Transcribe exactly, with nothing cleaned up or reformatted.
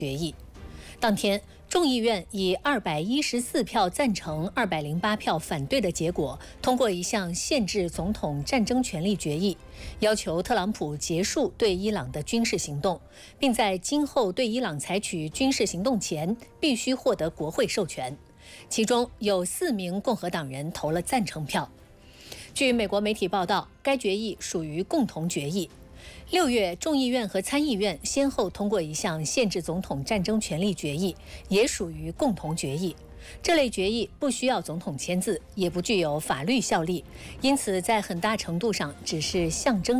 决议。当天，众议院以二百一十四票赞成、二百零八票反对的结果，通过一项限制总统战争权力决议，要求特朗普结束对伊朗的军事行动，并在今后对伊朗采取军事行动前，必须获得国会授权。其中有四名共和党人投了赞成票。据美国媒体报道，该决议属于共同决议。六月，众议院和参议院先后通过一项限制总统战争权力决议，也属于共同决议。这类决议不需要总统签字，也不具有法律效力，因此在很大程度上只是象征